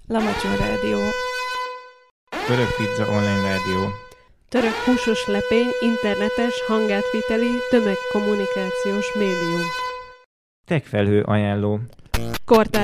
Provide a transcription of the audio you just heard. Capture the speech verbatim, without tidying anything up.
Lamacson Rádió. Török Pizza Online Rádió. Török húsos lepény, internetes, hangátviteli, tömegkommunikációs médium. Techfelhő ajánló. Kortárs